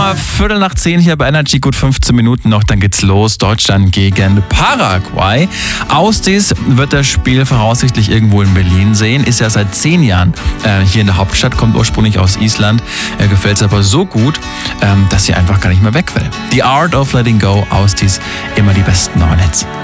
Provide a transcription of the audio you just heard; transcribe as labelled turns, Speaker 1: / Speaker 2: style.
Speaker 1: 10:15 hier bei Energy, gut 15 Minuten noch, dann geht's los. Deutschland gegen Paraguay. Austis wird das Spiel voraussichtlich irgendwo in Berlin sehen, ist ja seit 10 Jahren hier in der Hauptstadt, kommt ursprünglich aus Island, gefällt es aber so gut, dass sie einfach gar nicht mehr weg will. The Art of Letting Go, Austis, immer die besten neuen Hits.